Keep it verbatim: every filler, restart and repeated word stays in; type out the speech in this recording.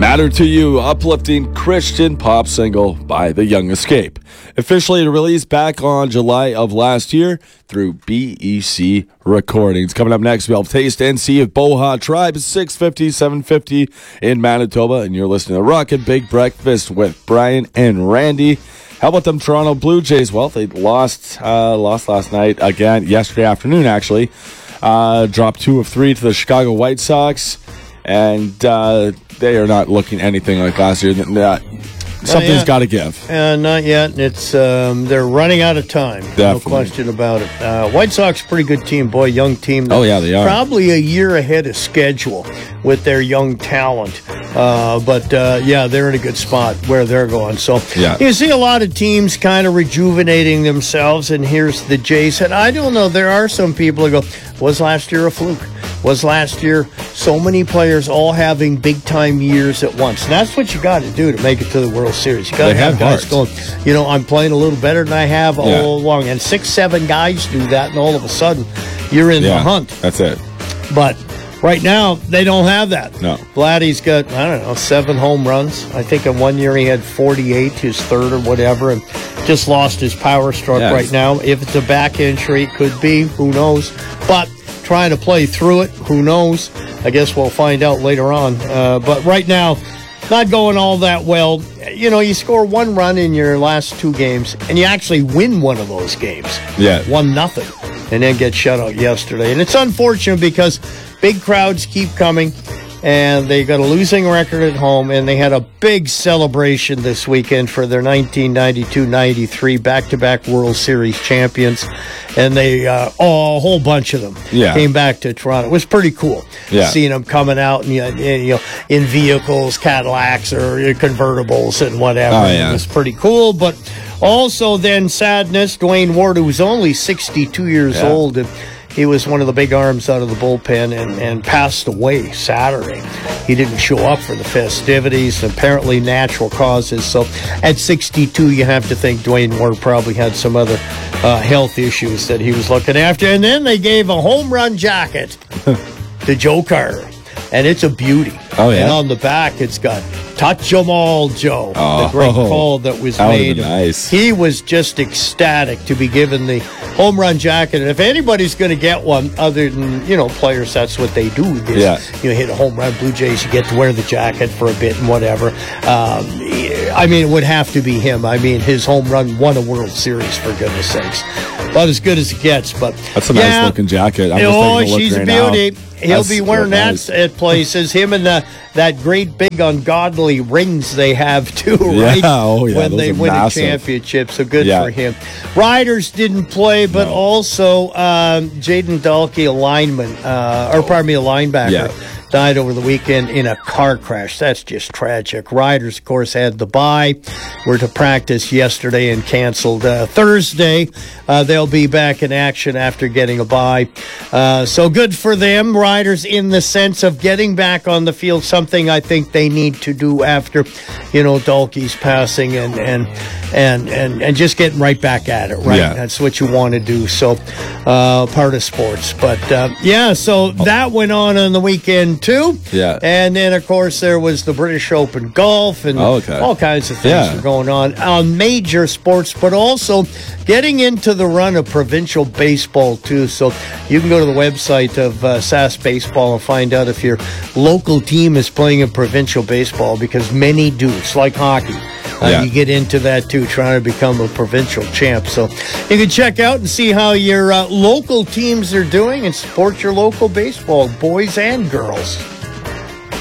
Matter to You, uplifting Christian pop single by The Young Escape. Officially released back on July of last year through B E C Recordings. Coming up next, we'll taste and see if Boha Tribe is six fifty, seven fifty in Manitoba. And you're listening to Rocket Big Breakfast with Brian and Randy. How about them Toronto Blue Jays? Well, they lost, uh, lost last night again, yesterday afternoon actually. Uh, dropped two of three to the Chicago White Sox. And uh, they are not looking anything like last year. Uh, something's got to give. Uh, not yet. It's um, they're running out of time. Definitely. No question about it. Uh, White Sox, pretty good team. Boy, young team. Oh, yeah, they are. Probably a year ahead of schedule with their young talent. Uh, but, uh, yeah, they're in a good spot where they're going. So yeah. You see a lot of teams kind of rejuvenating themselves, and here's the Jays. And I don't know, there are some people who go, was last year a fluke? Was last year so many players all having big-time years at once? And that's what you got to do to make it to the World Series. You got to have guys going, you know, I'm playing a little better than I have all yeah. along. And six, seven guys do that, and all of a sudden you're in yeah, the hunt. That's it. But right now, they don't have that. No. Vladdy's got, I don't know, seven home runs. I think in one year he had forty-eight, his third or whatever, and just lost his power stroke yes. right now. If it's a back injury, it could be. Who knows? But trying to play through it, who knows? I guess we'll find out later on. Uh, but right now, not going all that well. You know, you score one run in your last two games, and you actually win one of those games. Yeah. One nothing, and then get shut out yesterday. And it's unfortunate because big crowds keep coming, and they got a losing record at home, and they had a big celebration this weekend for their nineteen ninety-two ninety-three back-to-back World Series champions, and they, uh, oh, a whole bunch of them yeah. came back to Toronto. It was pretty cool yeah. seeing them coming out and, you know, in vehicles, Cadillacs or convertibles and whatever. Oh, yeah. It was pretty cool, but also then sadness. Dwayne Ward, who was only sixty-two years yeah. old, and he was one of the big arms out of the bullpen and, and passed away Saturday. He didn't show up for the festivities, apparently natural causes. So at sixty-two, you have to think Dwayne Ward probably had some other uh, health issues that he was looking after. And then they gave a home run jacket to Joe Carter, and it's a beauty. Oh, yeah. And on the back, it's got Touch 'em all, Joe. Oh, the great call that was that made. Nice. He was just ecstatic to be given the home run jacket. And if anybody's going to get one, other than, you know, players, that's what they do. Is, yeah. You know, hit a home run, Blue Jays, you get to wear the jacket for a bit and whatever. Um, I mean, it would have to be him. I mean, his home run won a World Series, for goodness sakes. About as good as it gets. But that's a yeah, nice looking jacket. I'm just oh, taking a look she's right a beauty. Now. He'll That's be wearing that nice. At places. Him and the, that great big ungodly rings they have too, right? Yeah, oh yeah, when those they are win massive. a championship. So good yeah. for him. Riders didn't play, but no. also um, Jaden Dahlke, a lineman, uh, or pardon me, a linebacker. Yeah. Died over the weekend in a car crash. That's just tragic. Riders, of course, had the bye. Were to practice yesterday and canceled uh, Thursday. Uh, they'll be back in action after getting a bye. Uh, so good for them. Riders in the sense of getting back on the field, something I think they need to do after, you know, Dahlke's passing and and and and, and just getting right back at it, right? Yeah. That's what you want to do. So uh, part of sports. But, uh, yeah, so that went on on the weekend, too. Yeah. And then, of course, there was the British Open golf and oh, okay. all kinds of things yeah. were going on on major sports, but also getting into the run of provincial baseball, too. So you can go to the website of uh, S A S Baseball and find out if your local team is playing in provincial baseball, because many do. It's like hockey. Uh, yeah. You get into that, too, trying to become a provincial champ. So you can check out and see how your uh, local teams are doing and support your local baseball, boys and girls.